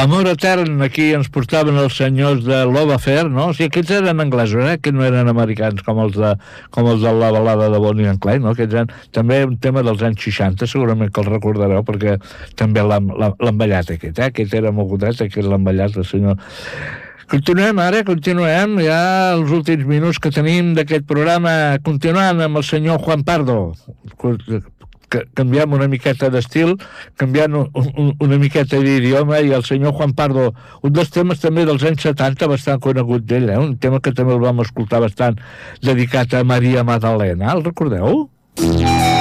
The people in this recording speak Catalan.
Amor Etern, aquí ens portaven els senyors de Love Affair, no? O sigui, aquests eren anglesos, que no eren americans com els de la balada de Bonnie and Clyde, no? Aquests eren també un tema dels anys 60, segurament que el recordareu, perquè també l'han ballat aquest, Aquest era mogudet, aquest l'han ballat el senyor. Continuem, ja els últims minuts que tenim d'aquest programa, continuant amb el senyor Juan Pardo, canviant una miqueta d'estil, canviant una miqueta d'idioma, i el senyor Juan Pardo, un dels temes també dels anys 70 bastant conegut d'ell, un tema que també el vam escoltar bastant, dedicat a Maria Magdalena, el recordeu?